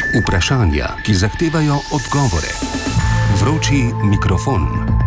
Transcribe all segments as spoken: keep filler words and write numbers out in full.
Vprašanja, ki zahtevajo odgovore. Vroči mikrofon.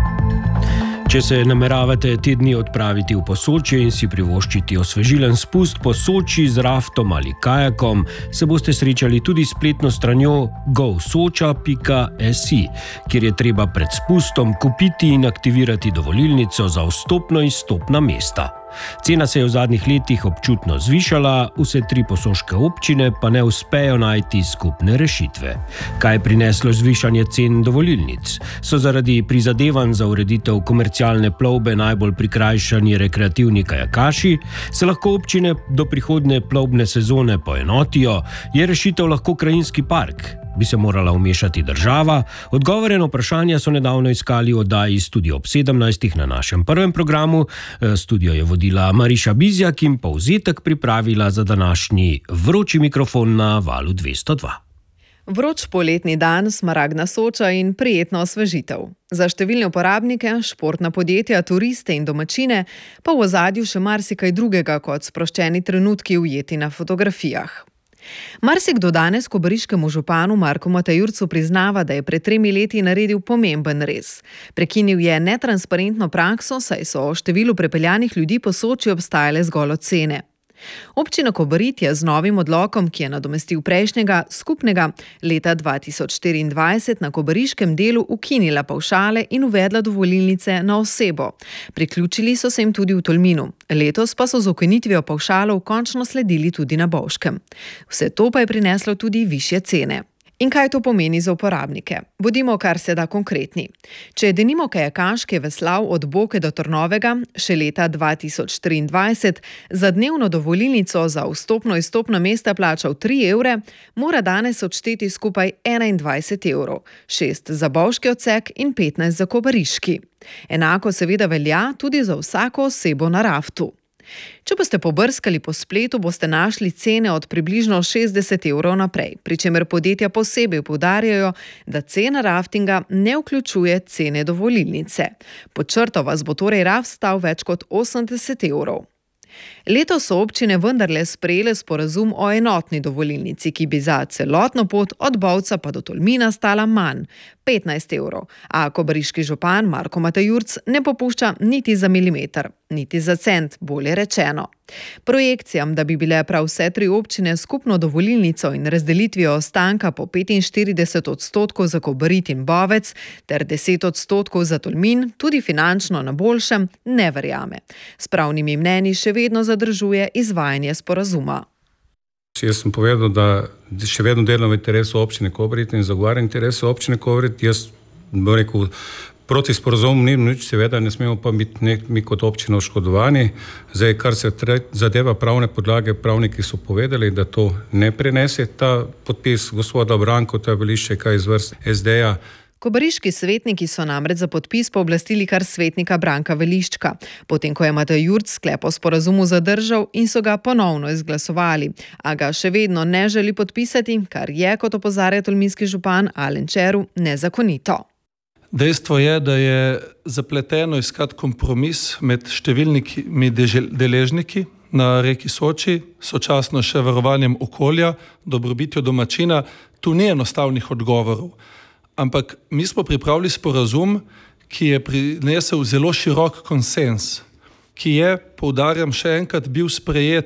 Če se nameravate te dni odpraviti v Posočje in si privoščiti osvežilen spust po Soči z raftom ali kajakom, se boste srečali tudi s spletno stranjo go soča pika si, kjer je treba pred spustom kupiti in aktivirati dovolilnico za vstopno in izstopna mesta. Cena se je v zadnjih letih občutno zvišala, vse tri posoške občine pa ne uspejo najti skupne rešitve. Kaj je prineslo zvišanje cen dovolilnic? So zaradi prizadevanj za ureditev komercialne plovbe najbolj prikrajšani rekreativni kajakaši? Se lahko občine do prihodnje plovbne sezone poenotijo? Je rešitev lahko krajinski park? Bi se morala vmešati država? Odgovore na vprašanja so nedavno iskali v oddaji Studio ob sedemnajstih na našem prvem programu. Studio je vodila Mariša Bizjak in povzetek pripravila za današnji vroči mikrofon na valu dvesto dva. Vroč poletni dan, smaragdna Soča in prijetna osvežitev. Za številne uporabnike, športna podjetja, turiste in domačine pa v ozadju še marsikaj drugega kot sproščeni trenutki ujeti na fotografijah. Marsikdo danes kobariškemu županu Marku Matajurcu priznava, da je pred tremi leti naredil pomemben rez. Prekinil je netransparentno prakso, saj so o številu prepeljanih ljudi po Soči obstajale zgolj ocene. Občina Kobarid je z novim odlokom, ki je nadomestil prejšnjega, skupnega leta dva tisoč štiriindvajset na kobariškem delu ukinila pavšale in uvedla dovolilnice na osebo. Priključili so se jim tudi v Tolminu. Letos pa so z ukinitvijo pavšalov končno sledili tudi na Bovškem. Vse to pa je prineslo tudi višje cene. In kaj to pomeni za uporabnike? Bodimo kar se da konkretni. Če je denimo kajakaški veslav od Boke do Trnovega še leta dva tisoč triindvajset za dnevno dovolilnico za vstopno in izstopno mesta plačal tri evre, mora danes odšteti skupaj enaindvajset evrov, šest za bovški odsek in petnajst za kobariški. Enako seveda velja tudi za vsako osebo na raftu. Če boste pobrskali po spletu, boste našli cene od približno šestdeset evrov naprej, pri čemer podjetja posebej poudarjajo, da cena raftinga ne vključuje cene dovolilnice. Pod črto vas bo torej raft stal več kot osemdeset evrov. Letos so občine vendarle sprejele sporazum o enotni dovolilnici, ki bi za celotno pot od Bovca pa do Tolmina stala manj, petnajst evrov, a kobariški župan Marko Matajurc ne popušča niti za milimeter, niti za cent, bolje rečeno. Projekcijam, da bi bile prav vse tri občine skupno dovolilnico in razdelitvijo ostanka po petinštirideset odstotkov za Kobarid in Bovec ter deset odstotkov za Tolmin, tudi finančno na boljšem, ne verjame. S pravnimi mnenji še vedno zadržuje izvajanje sporazuma. Jaz sem povedal, da še vedno delam v interesu občine Kobarid in zagovarjam interese občine Kobarid. Jaz bom rekel, proti sporazumom ni nič, seveda ne smemo pa biti ne, mi kot občina oškodovani. Zdaj, kar se zadeva pravne podlage, pravniki so povedali, da to ne prenese ta podpis gospoda Branko, to je belišče kaj iz vrst es de-ja. Kobariški svetniki so namreč za podpis pooblastili kar svetnika Branka Veliščka, potem ko je Matajurc sklep o sporazumu zadržal in so ga ponovno izglasovali, a ga še vedno ne želi podpisati, kar je, kot opozarja tolminski župan Alen Čeru, nezakonito. Dejstvo je, da je zapleteno iskati kompromis med številnimi deležniki na reki Soči, sočasno še varovanjem okolja, dobrobitjo domačina. Tu ni enostavnih odgovorov. Ampak mi smo pripravili sporazum, ki je prinesel zelo širok konsens, ki je, poudarjam še enkrat, bil sprejet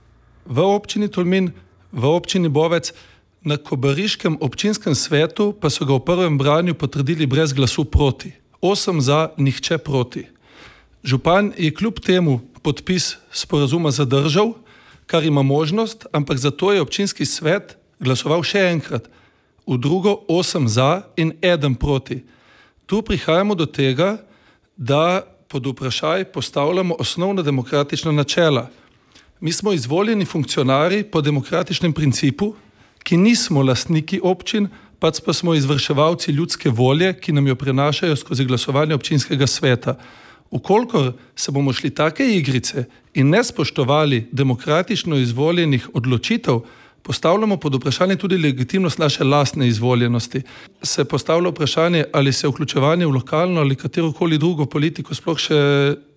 v občini Tolmin, v občini Bovec, na kobariškem občinskem svetu pa so ga v prvem branju potrdili brez glasu proti. Osem za, nihče proti. Župan je kljub temu podpis sporazuma zadržal, kar ima možnost, ampak zato je občinski svet glasoval še enkrat. V drugo osem za in eden proti. Tu prihajamo do tega, da pod vprašaj postavljamo osnovna demokratična načela. Mi smo izvoljeni funkcionarji po demokratičnem principu, ki nismo lastniki občin, pač pa smo izvrševalci ljudske volje, ki nam jo prenašajo skozi glasovanje občinskega sveta. Ukolikor se bomo šli take igrice in ne spoštovali demokratično izvoljenih odločitev, postavljamo pod vprašanje tudi legitimnost naše lastne izvoljenosti. Se postavlja vprašanje, ali se vključevanje v lokalno ali katerokoli drugo politiko sploh še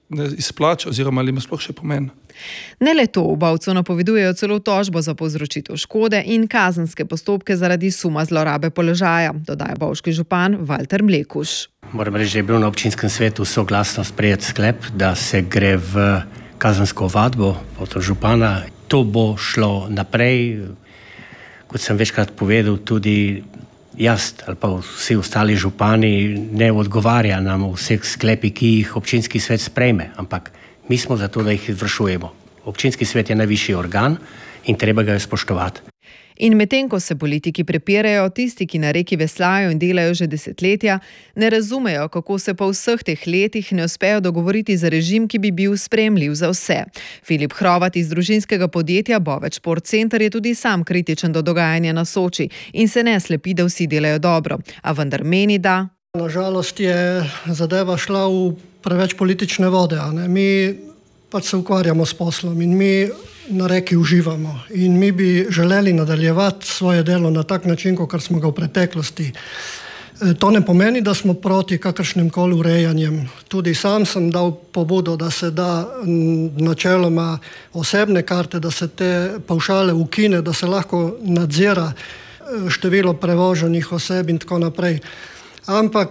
ne izplača oziroma ali ima sploh še pomen. Ne le to, v Bovcu napovedujejo celo tožbo za povzročitev škode in kazenske postopke zaradi suma zlorabe položaja, dodaja bovški župan Valter Mlekuš. Moram reči, da je bil na občinskem svetu soglasno sprejet sklep, da se gre v kazensko ovadbo pod župana. To bo šlo naprej, kot sem večkrat povedal, tudi jaz ali pa vsi ostali župani ne odgovarja nam vseh sklepi, ki jih občinski svet sprejme, ampak mi smo zato, da jih izvršujemo. Občinski svet je najvišji organ in treba ga je spoštovati. In medtem, ko se politiki prepirajo, tisti, ki na reki veslajo in delajo že desetletja, ne razumejo, kako se po vseh teh letih ne uspejo dogovoriti za režim, ki bi bil sprejemljiv za vse. Filip Hrovat iz družinskega podjetja Bovec Šport Center je tudi sam kritičen do dogajanja na Soči in se ne slepi, da vsi delajo dobro, a vendar meni, da... Nažalost je zadeva šla v preveč politične vode. A ne? Mi pač se ukvarjamo s poslom in mi na reki uživamo. In mi bi želeli nadaljevati svoje delo na tak način, kot smo ga v preteklosti. To ne pomeni, da smo proti kakršnim koli urejanjem. Tudi sam sem dal pobudo, da se da načeloma osebne karte, da se te pavšale ukine, da se lahko nadzira število prevoženih oseb in tako naprej. Ampak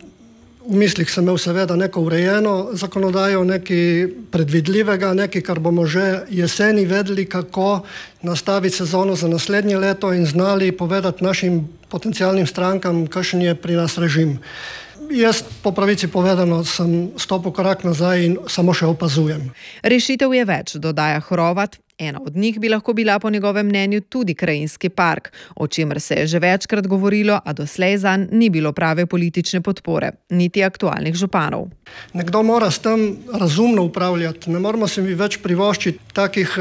v mislih sem imel seveda neko urejeno zakonodajo, nekaj predvidljivega, nekaj, kar bomo že jeseni vedeli, kako nastaviti sezono za naslednje leto in znali povedati našim potencialnim strankam, kakšen je pri nas režim. Jaz, po pravici povedano, sem stopil korak nazaj in samo še opazujem. Rešitev je več, dodaja Hrovat. Ena od njih bi lahko bila po njegovem mnenju tudi krajinski park, o čemer se je že večkrat govorilo, a doslej zanj ni bilo prave politične podpore, niti aktualnih županov. Nekdo mora s tem razumno upravljati. Ne moramo se mi več privoščiti takih,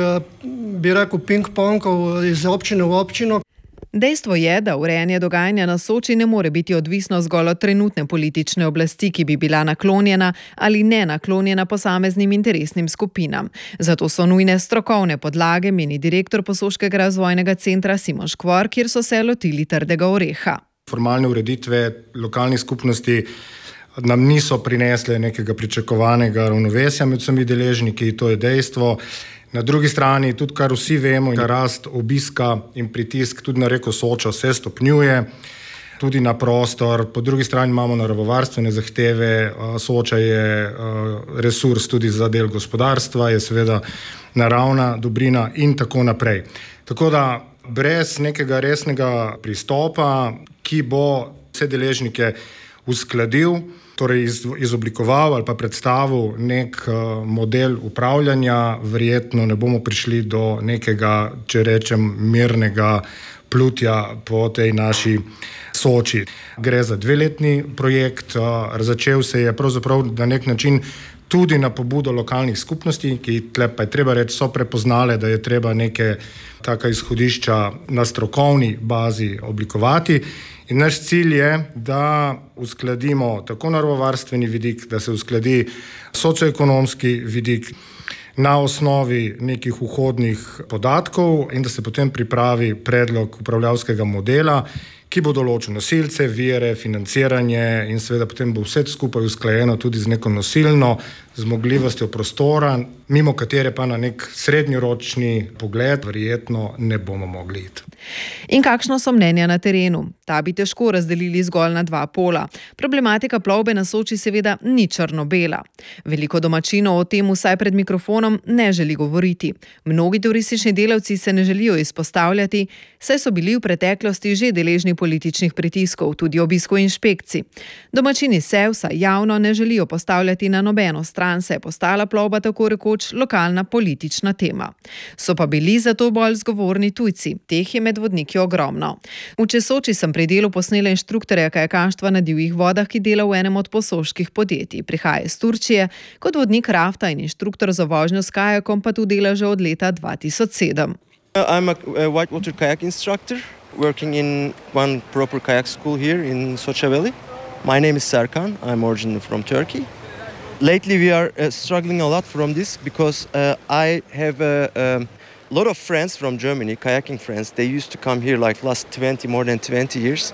bi rekel, ping-pongov iz občine v občino. Dejstvo je, da urejanje dogajanja na Soči ne more biti odvisno zgolj od trenutne politične oblasti, ki bi bila naklonjena ali ne naklonjena posameznim interesnim skupinam. Zato so nujne strokovne podlage, meni direktor Posoškega razvojnega centra Simon Škvor, kjer so se lotili trdega oreha. Formalne ureditve lokalnih skupnosti nam niso prinesle nekega pričakovanega ravnovesja med vsemi deležniki, to je dejstvo. Na drugi strani, tudi kar vsi vemo, da rast obiska in pritisk tudi na reko Sočo se stopnjuje, tudi na prostor. Po drugi strani imamo naravovarstvene zahteve, Soča je resurs tudi za del gospodarstva, je seveda naravna dobrina in tako naprej. Tako da brez nekega resnega pristopa, ki bo vse deležnike uskladil, torej izoblikoval ali pa predstavil nek model upravljanja, verjetno ne bomo prišli do nekega, če rečem, mirnega plutja po tej naši Soči. Gre za dveletni projekt, začel se je pravzaprav na nek način tudi na pobudo lokalnih skupnosti, ki tle pa je treba reči, so prepoznale, da je treba neke taka izhodišča na strokovni bazi oblikovati. In naš cilj je, da uskladimo tako naravovarstveni vidik, da se uskladi socioekonomski vidik na osnovi nekih vhodnih podatkov in da se potem pripravi predlog upravljavskega modela, ki bo določil nosilce, vire, financiranje in seveda potem bo vse skupaj usklajeno tudi z neko nosilno zmogljivostjo prostora, mimo katere pa na nek srednjeročni pogled verjetno ne bomo mogli iti. In kakšno so mnenja na terenu? Ta bi težko razdelili zgolj na dva pola. Problematika plovbe na Soči seveda ni črno-bela. Veliko domačinov o tem vsaj pred mikrofonom ne želi govoriti. Mnogi turistični delavci se ne želijo izpostavljati, saj so bili v preteklosti že deležni političnih pritiskov, tudi obiskov inšpekcij. Domačini se vsaj javno ne želijo postavljati na nobeno stran, se je postala plovba tako rekoč lokalna politična tema. So pa bili zato bolj zgovorni tujci, teh je med vodniki ogromno. V Česoči sem pri delu posnela inštruktorja kajakaštva na divjih vodah, ki dela v enem od posoških podjetij. Prihaja iz Turčije, kot vodnik rafta in inštruktor za vožnjo s kajakom pa tu dela že od leta dva tisoč sedem. I'm a, a whitewater kayak instructor working in one proper kayak school here in Socha Valley. My name is Serkan. I'm originally from Turkey. Lately we are uh, struggling a lot from this because uh, I have a, a lot of friends from Germany, kayaking friends. They used to come here like last twenty, more than twenty years.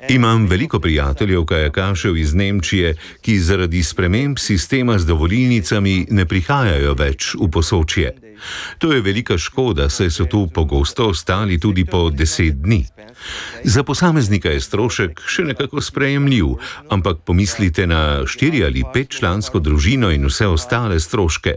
Imam veliko prijateljev kajakašev iz Nemčije, ki zaradi sprememb sistema z dovolilnicami ne prihajajo več v Posočje. To je velika škoda, saj so tu pogosto ostali tudi po deset dni. Za posameznika je strošek še nekako sprejemljiv, ampak pomislite na štiri ali petčlansko družino in vse ostale stroške.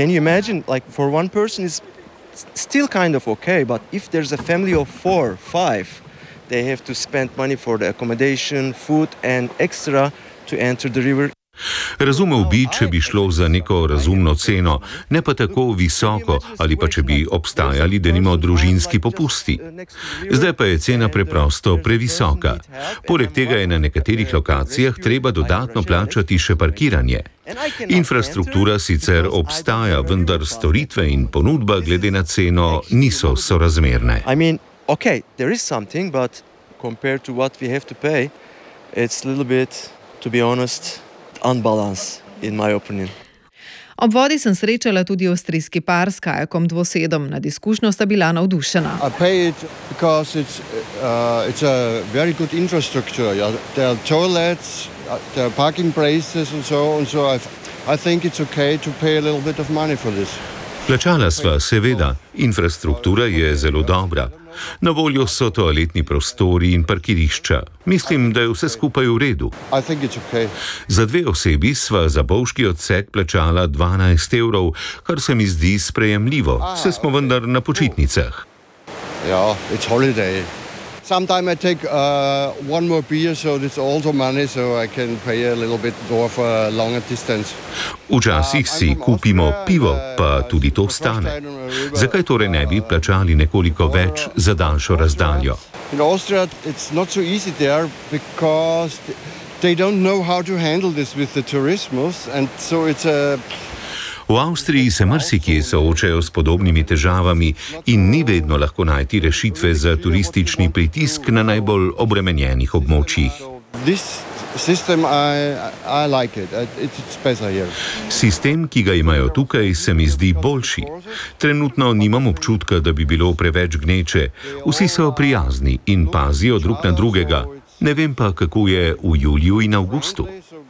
Still kind of okay, but if there's a family of four, five, they have to spend money for the accommodation, food and extra to enter the river. Razumel bi, če bi šlo za neko razumno ceno, ne pa tako visoko, ali pa če bi obstajali denimo družinski popusti. Zdaj pa je cena preprosto previsoka. Poleg tega je na nekaterih lokacijah treba dodatno plačati še parkiranje. Infrastruktura sicer obstaja, vendar storitve in ponudba glede na ceno niso sorazmerne. I mean, okay, there is something, but compared to what we have to pay, it's a little bit, to be honest, unbalance, in my opinion. Ob vodi sem srečala tudi avstrijski par s kajakom dvosedom. Nad izkušnjo sta bila navdušena. I pay it because it's, uh, it's a very good infrastructure. Yeah. There are toilets, there are parking places and so on. So I, I think it's okay to pay a little bit of money for this. Plačala sva, seveda. Infrastruktura je zelo dobra. Na voljo so toaletni prostori in parkirišča. Mislim, da je vse skupaj v redu. Okay. Za dve osebi sva za bovški odsek plačala dvanajst evrov, kar se mi zdi sprejemljivo. Saj smo vendar na počitnicah. Ja, it's holiday. Sometimes I take uh, one more beer, so it's also money, so I can pay a little bit more for a longer distance. Včasih si kupimo pivo, pa tudi to stane. Zakaj torej ne bi plačali nekoliko več za daljšo razdaljo? In Austria it's not so easy there because they don't know how to handle this with the tourismus, and so it's a V Avstriji se marsikje soočajo s podobnimi težavami in ni vedno lahko najti rešitve za turistični pritisk na najbolj obremenjenih območjih. Sistem, ki ga imajo tukaj, se mi zdi boljši. Trenutno nimam občutka, da bi bilo preveč gneče. Vsi so prijazni in pazijo drug na drugega. Ne vem pa, kako je v juliju in avgustu.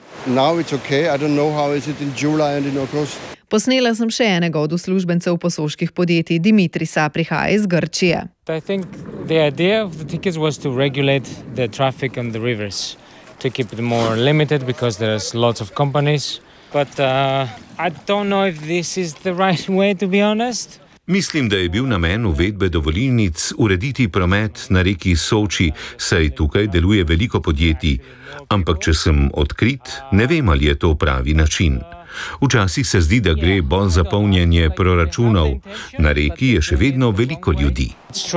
Posnela sem še enega od uslužbencev posoških podjetij, Dimitrisa, prihaja iz Grčije. I think the idea of the tickets was to regulate the traffic on the rivers, to keep it more limited because there's lots of companies. But uh, I don't know if this is the right way, to be honest. Mislim, da je bil namen uvedbe dovolilnic urediti promet na reki Soči, saj tukaj deluje veliko podjetij. Ampak, če sem odkrit, ne vem, ali je to pravi način. Včasih se zdi, da gre bolj za polnjenje proračunov. Na reki je še vedno veliko ljudi.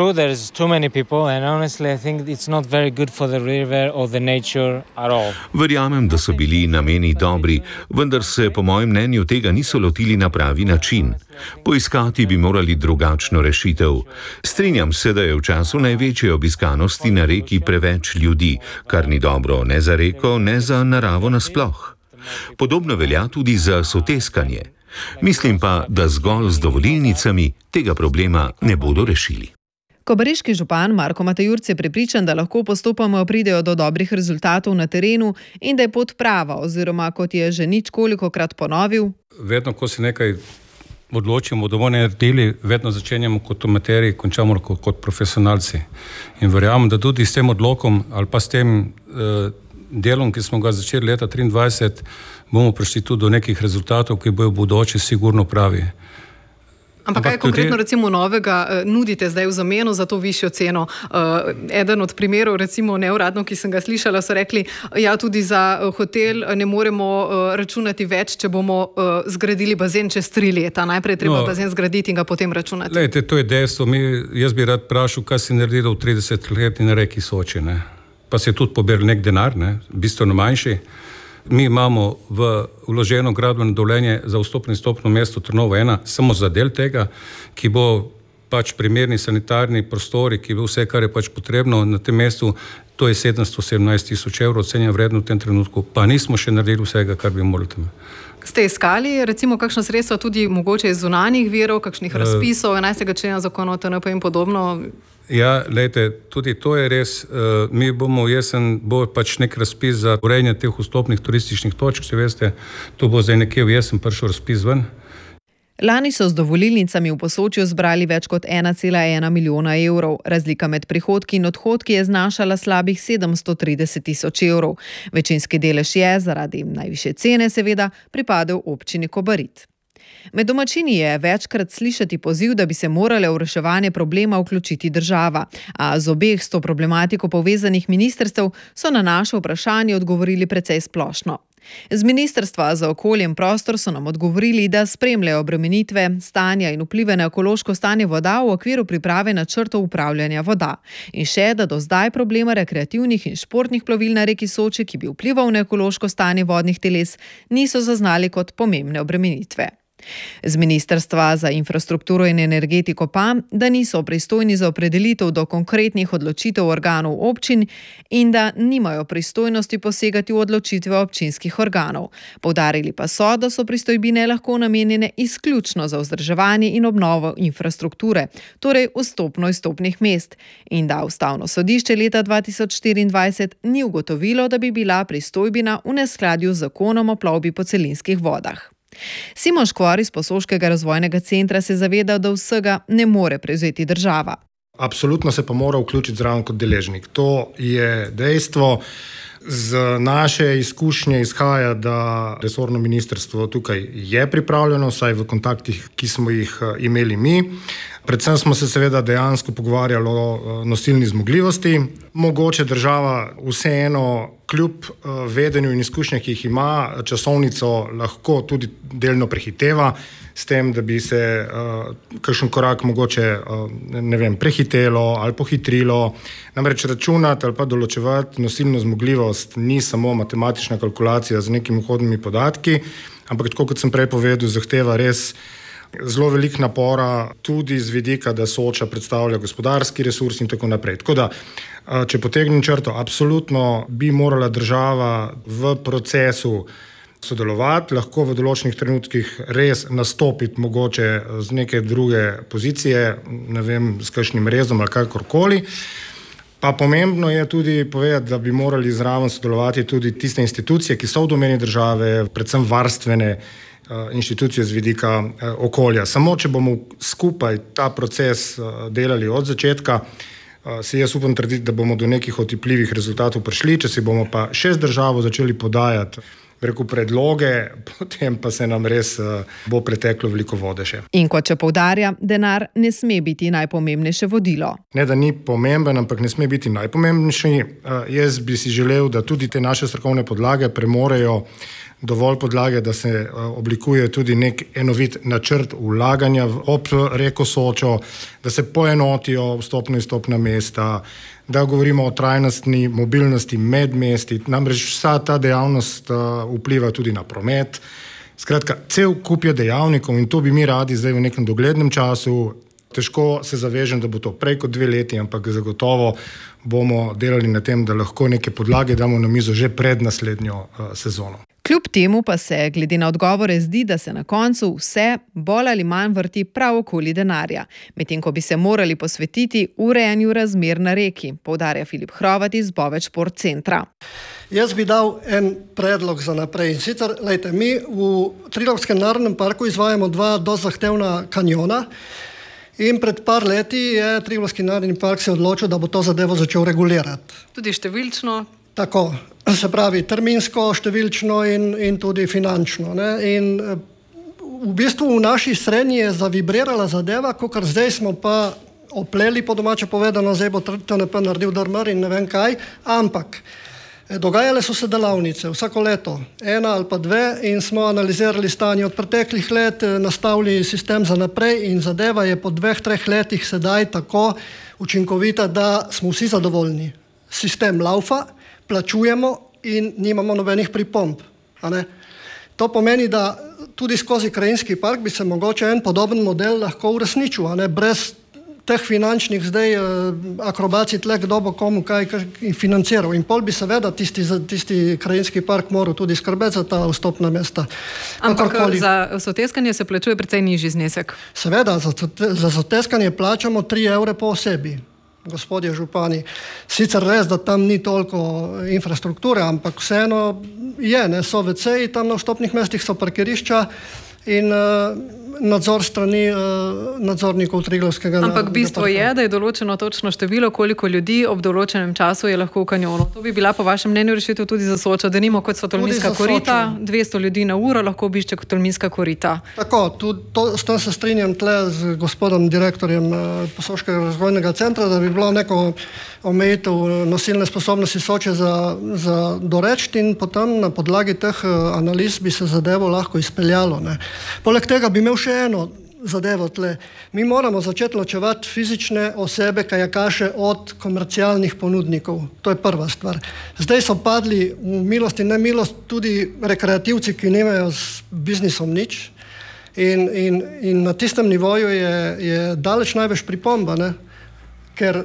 Verjamem, da so bili nameni dobri, vendar se po mojem mnenju tega niso lotili na pravi način. Poiskati bi morali drugačno rešitev. Strinjam se, da je v času največje obiskanosti na reki preveč ljudi, kar ni dobro ne za reko, ne za naravo nasploh. Podobno velja tudi za soteskanje. Mislim pa, da zgolj z dovolilnicami tega problema ne bodo rešili. Kobariški župan Marko Matejurc je prepričan, da lahko postopoma pridejo do dobrih rezultatov na terenu in da je pot prava, oziroma kot je že ničkolikokrat ponovil. Vedno, ko se nekaj odločimo, da bomo naredili, vedno začenjamo kot v materiji, končamo kot, kot profesionalci. In verjamem, da tudi s tem odlokom ali pa s tem uh, delom, ki smo ga začeli leta triindvajset, bomo prišli tudi do nekih rezultatov, ki bojo v bodoče sigurno pravi. Ampak kaj konkretno recimo novega nudite zdaj v zameno za to višjo ceno? Eden od primerov, recimo neuradno, ki sem ga slišala, so rekli, ja, tudi za hotel ne moremo računati več, če bomo zgradili bazen čez tri leta. Najprej je treba no, bazen zgraditi in ga potem računati. Lejte, to je dejstvo. Mi, jaz bi rad vprašal, kaj si naredilo v trideset let na reki Soči, ne? Pa se je tudi poberil nek denar, ne? Bistveno manjši. Mi imamo v vloženo gradbeno dovoljenje za vstopno in izstopno mesto Trnovo ena, samo za del tega, ki bo pač primerni sanitarni prostori, ki bo vse, kar je pač potrebno na tem mestu, to je sedemsto sedemnajst tisoč evrov ocenjeno vredno v tem trenutku, pa nismo še naredili vsega, kar bi morali tam. Ste iskali recimo kakšna sredstva tudi mogoče iz zunanjih virov, kakšnih razpisov, enajstega člena zakona o T N P in podobno? Ja, lejte, tudi to je res. Mi bomo jesen, bo pač nek razpis za urejanje teh vstopnih turističnih točk, če veste, to bo zdaj nekje v jesen prišel razpis ven. Lani so z dovolilnicami v Posočju zbrali več kot ena cela ena milijona evrov. Razlika med prihodki in odhodki je znašala slabih sedemsto trideset tisoč evrov. Večinski delež je, zaradi najvišje cene seveda, pripadel občini Kobarid. Med domačini je večkrat slišati poziv, da bi se morale v reševanje problema vključiti država, a z obeh s to problematiko povezanih ministrstev so na naše vprašanje odgovorili precej splošno. Z Ministrstva za okolje in prostor so nam odgovorili, da spremljajo obremenitve, stanja in vplive na ekološko stanje voda v okviru priprave načrtov upravljanja voda. In še, da do zdaj problema rekreativnih in športnih plovil na reki Soči, ki bi vplival na ekološko stanje vodnih teles, niso zaznali kot pomembne obremenitve. Z Ministrstva za infrastrukturo in energetiko pa, da niso pristojni za opredelitev do konkretnih odločitev organov občin in da nimajo pristojnosti posegati v odločitve občinskih organov. Poudarili pa so, da so pristojbine lahko namenjene izključno za vzdrževanje in obnovo infrastrukture, torej vstopno-izstopnih mest, in da Ustavno sodišče leta dva tisoč štiriindvajset ni ugotovilo, da bi bila pristojbina v neskladju z zakonom o plovbi po celinskih vodah. Simon Škvor iz Posoškega razvojnega centra se zaveda, da vsega ne more prevzeti država. Absolutno se pa mora vključiti zraven kot deležnik. To je dejstvo. Z naše izkušnje izhaja, da resorno ministrstvo tukaj je pripravljeno, vsaj v kontaktih, ki smo jih imeli mi. Predvsem smo se seveda dejansko pogovarjali o nosilni zmogljivosti. Mogoče država vseeno kljub vedenju in izkušnjah, ki jih ima, časovnico lahko tudi delno prehiteva, s tem, da bi se uh, kakšen korak mogoče uh, ne vem, prehitelo ali pohitrilo. Namreč računati ali pa določevati nosilno zmogljivost ni samo matematična kalkulacija z nekimi vhodnimi podatki, ampak tako kot sem prej povedal, zahteva res zelo velik napora tudi z vidika, da Soča predstavlja gospodarski resurs in tako naprej. Tako da, če potegnem črto, absolutno bi morala država v procesu sodelovati, lahko v določenih trenutkih res nastopiti mogoče z neke druge pozicije, ne vem, s kakšnim rezom ali kakorkoli. Pa pomembno je tudi povedati, da bi morali zraven sodelovati tudi tiste institucije, ki so v domeni države, predvsem varstvene inštitucije z vidika okolja. Samo, če bomo skupaj ta proces delali od začetka, si jaz upam trditi, da bomo do nekih otipljivih rezultatov prišli, če si bomo pa še z državo začeli podajati reku predloge, potem pa se nam res bo preteklo veliko vode še. In kot če poudarja, denar ne sme biti najpomembnejše vodilo. Ne, da ni pomemben, ampak ne sme biti najpomembnejši. Jaz bi si želel, da tudi te naše strokovne podlage premorejo dovolj podlage, da se oblikuje tudi nek enovit načrt vlaganja ob reko Sočo, da se poenotijo vstopna in izstopna mesta, da govorimo o trajnostni mobilnosti med mesti, namreč vsa ta dejavnost vpliva tudi na promet. Skratka, cel kup je dejavnikov in to bi mi radi zdaj v nekem doglednem času. Težko se zavežem, da bo to prej kot dve leti, ampak zagotovo bomo delali na tem, da lahko neke podlage damo na mizo že pred naslednjo uh, sezono. Kljub temu pa se glede na odgovore zdi, da se na koncu vse bolj ali manj vrti prav okoli denarja, medtem ko bi se morali posvetiti urejanju razmer na reki, poudarja Filip Hrovat iz Boveč Šport centra. Jaz bi dal en predlog za naprej. In sicer, lejte, mi v Triglavskem narodnem parku izvajamo dva dosti zahtevna kanjona. In pred par leti je Triglavski narodni park se odločil, da bo to zadevo začel regulirati. Tudi številčno? Tako, se pravi terminsko, številčno in, in tudi finančno. Ne? In v bistvu v naši srednji je zavibrirala zadeva, kakor zdaj smo pa opleli, po domače povedano, zdaj bo T N P naredil drmar in ne vem kaj, ampak dogajale so se delavnice vsako leto, ena ali pa dve, in smo analizirali stanje od preteklih let, nastavili sistem za naprej in zadeva je po dveh, treh letih sedaj tako učinkovita, da smo vsi zadovoljni. Sistem laufa, plačujemo in nimamo nobenih pripomb. A ne? To pomeni, da tudi skozi krajinski park bi se mogoče en podoben model lahko uresničil, a ne? Brez teh finančnih zdaj akrobacij tle, kdo bo komu kaj financiral. In pol bi seveda tisti, tisti krajinski park moral tudi skrbeti za ta vstopna mesta. Ampak Kakorkoli. Za soteskanje se plačuje precej nižji znesek. Seveda, za, za soteskanje plačamo tri evre po osebi. gospodje župani. Sicer res, da tam ni toliko infrastrukture, ampak vseeno je, ne, so veceji, tam na vstopnih mestih so parkirišča in uh, nadzor strani uh, nadzornikov Triglavskega. Ampak bistvo je, da je določeno točno število, koliko ljudi ob določenem času je lahko v kanjonu. To bi bila po vašem mnenju rešitev tudi za Sočo, da nimo kot so Tolminska korita, dvesto ljudi na uro lahko obišče kot Tolminska korita. Tako, tudi to, s tem se strinjam tle z gospodom direktorjem uh, Posoškega razvojnega centra, da bi bilo neko omejitev nosilne sposobnosti Soče za, za doreči in potem na podlagi teh uh, analiz bi se zadevo lahko izpeljalo. Ne. Poleg tega bi imel še eno zadevo tle. Mi moramo začeti ločevati fizične osebe, kajakaše od komercialnih ponudnikov. To je prva stvar. Zdaj so padli v milost in nemilost tudi rekreativci, ki nimajo s biznisom nič in, in, in na tistem nivoju je, je daleč največ pripomba, ne? Ker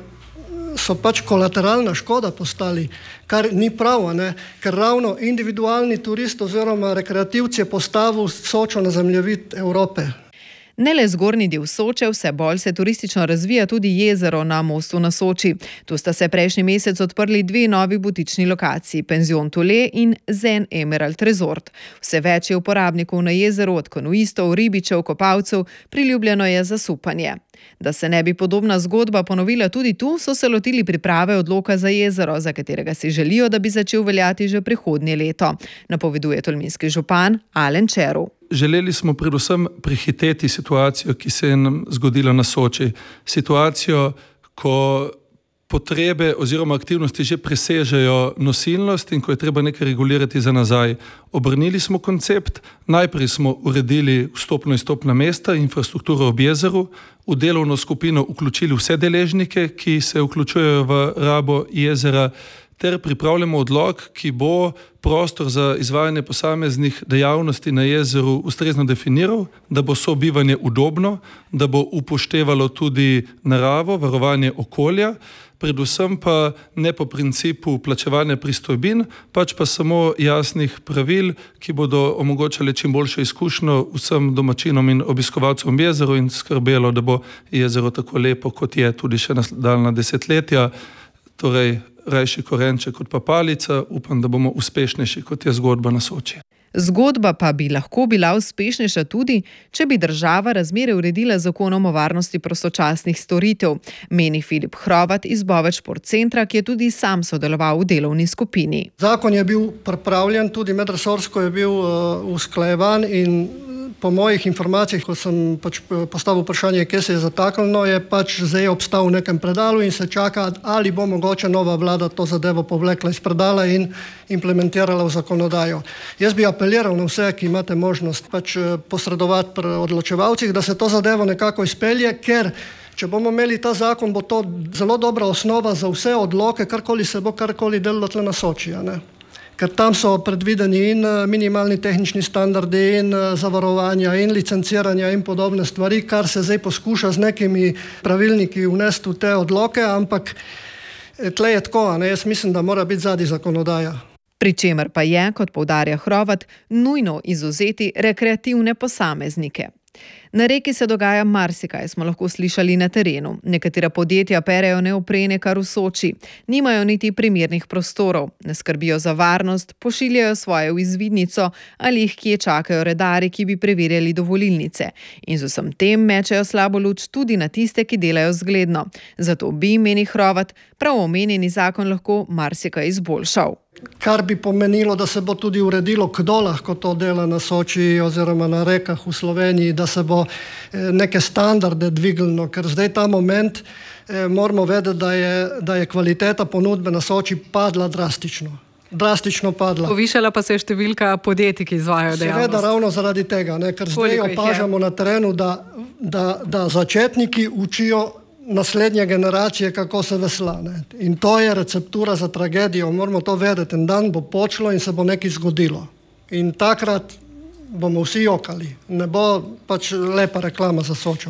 so pač kolateralna škoda postali, kar ni prav, ne? Ker ravno individualni turist oziroma rekreativci je postavil Sočo na zemljevid Evrope. Ne le zgornji del Soče, vse bolj se turistično razvija tudi jezero na mostu na Soči. Tu sta se prejšnji mesec odprli dve novi butični lokaciji, penzion Tule in Zen Emerald Resort. Vse več je uporabnikov na jezeru, od kanuistov, ribičev, kopalcev, priljubljeno je zasupanje. Da se ne bi podobna zgodba ponovila tudi tu, so se lotili priprave odloka za jezero, za katerega si želijo, da bi začel veljati že prihodnje leto, napoveduje tolminski župan Alen Červ. Želeli smo predvsem prehiteti situacijo, ki se je nam zgodila na Soči. Situacijo, ko potrebe oziroma aktivnosti že presežejo nosilnost in ko je treba nekaj regulirati za nazaj. Obrnili smo koncept, najprej smo uredili vstopno in izstopna mesta, infrastrukturo ob jezeru, v delovno skupino vključili vse deležnike, ki se vključujejo v rabo jezera, ter pripravljamo odlok, ki bo prostor za izvajanje posameznih dejavnosti na jezeru ustrezno definiral, da bo sobivanje udobno, da bo upoštevalo tudi naravo, varovanje okolja, predvsem pa ne po principu plačevanja pristojbin, pač pa samo jasnih pravil, ki bodo omogočali čim boljšo izkušnjo vsem domačinom in obiskovalcem jezeru in skrbelo, da bo jezero tako lepo, kot je tudi še nadaljnja desetletja. Torej, rajši korenček kot pa palica, upam, da bomo uspešnejši, kot je zgodba na Soči. Zgodba pa bi lahko bila uspešnejša tudi, če bi država razmere uredila zakonom o varnosti prostočasnih storitev, meni Filip Hrovat iz Boveč Šport Centra, ki je tudi sam sodeloval v delovni skupini. Zakon je bil pripravljen, tudi medresorsko je bil uh, usklajevan in po mojih informacijah, ko sem pač postavil vprašanje, kje se je zataknilo, je pač zdaj obstal v nekem predalu in se čaka, ali bo mogoče nova vlada to zadevo povlekla iz predala in implementirala v zakonodajo. Jaz bi apeliral na vse, ki imate možnost pač posredovati pri odločevalcih, da se to zadevo nekako izpelje, ker če bomo imeli ta zakon, bo to zelo dobra osnova za vse odloke, karkoli se bo karkoli delalo tle na Soči, ne? Ker tam so predvideni in minimalni tehnični standardi in zavarovanja in licenciranja in podobne stvari, kar se zdaj poskuša z nekimi pravilniki vnesti v te odloke, ampak tle je tako, ne? Jaz mislim, da mora biti zadnji zakonodaja. Pričemer pa je, kot poudarja Hrovat, nujno izvzeti rekreativne posameznike. Na reki se dogaja marsikaj, smo lahko slišali na terenu. Nekatera podjetja perejo neoprene kar v Soči, nimajo niti primernih prostorov, ne skrbijo za varnost, pošiljajo svoje v izvidnico ali jih kje čakajo redari, ki bi preverjali dovolilnice. In z vsem tem mečejo slabo luč tudi na tiste, ki delajo zgledno. Zato bi, meni Hrovat, prav omenjeni zakon lahko marsikaj izboljšal. Kar bi pomenilo, da se bo tudi uredilo, kdo lahko to dela na Soči oziroma na rekah v Sloveniji, da se bo neke standarde dvignilo, ker zdaj ta moment eh, moramo vedeti, da je, da je kvaliteta ponudbe na Soči padla drastično. Drastično padla. Povišala pa se je številka podjetij, ki izvajajo dejavnost. Seveda ravno zaradi tega, ne, ker zdaj opažamo na terenu, da, da, da začetniki učijo naslednje generacije, kako se vesla. Ne. In to je receptura za tragedijo. Moramo to vedeti. En dan bo počelo in se bo nekaj zgodilo. In takrat bomo vsi jokali. Ne bo pač lepa reklama za Sočo.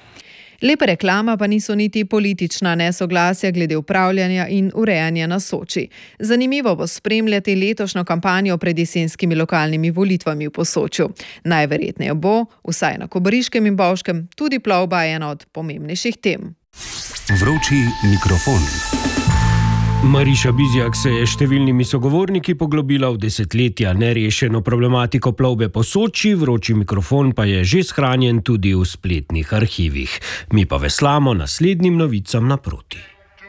Lepa reklama pa niso niti politična nesoglasja glede upravljanja in urejanja na Soči. Zanimivo bo spremljati letošnjo kampanjo pred jesenskimi lokalnimi volitvami v Posočju. Najverjetneje bo, vsaj na Kobariškem in Bovškem, tudi plovba ena od pomembnejših tem. Vroči mikrofon. Mariša Bizjak se je številnimi sogovorniki poglobila v desetletja nerešeno problematiko plovbe po Soči, vroči mikrofon pa je že shranjen tudi v spletnih arhivih. Mi pa veslamo naslednjim novicam naproti.